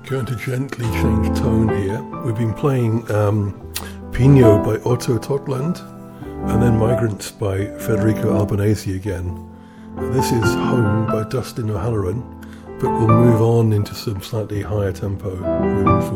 Going to gently change tone here. We've been playing Pino by Otto Totland and then Migrants by Federico Albanese again. This is Home by Dustin O'Halloran, but we'll move on into some slightly higher tempo moving forward.